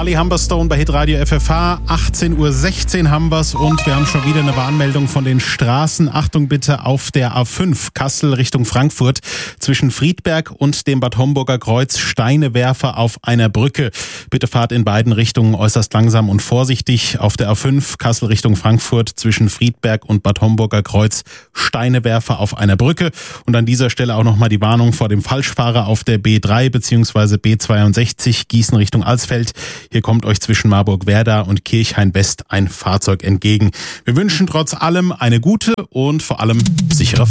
Holly Humberstone bei Hitradio FFH. 18:16 Uhr haben wir's und wir haben schon wieder eine Warnmeldung von den Straßen. Achtung bitte auf der A5 Kassel Richtung Frankfurt zwischen Friedberg und dem Bad Homburger Kreuz Steinewerfer auf einer Brücke. Bitte fahrt in beiden Richtungen äußerst langsam und vorsichtig. Auf der A5 Kassel Richtung Frankfurt zwischen Friedberg und Bad Homburger Kreuz Steinewerfer auf einer Brücke. Und an dieser Stelle auch nochmal die Warnung vor dem Falschfahrer auf der B3 bzw. B62 Gießen Richtung Alsfeld. Hier kommt euch zwischen Marburg-Werder und Kirchhain-West ein Fahrzeug entgegen. Wir wünschen trotz allem eine gute und vor allem sichere Fahrt.